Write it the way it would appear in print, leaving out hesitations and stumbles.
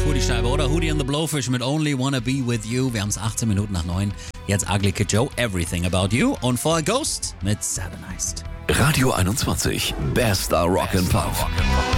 cool die Scheibe, oder? Hootie and the Blowfish mit Only Wanna Be With You. Wir haben es 18 Minuten nach 9. Jetzt Ugly Kid Joe, Everything About You. Und vorher Ghost mit Satanized. Radio 21, bester Rock and Pop.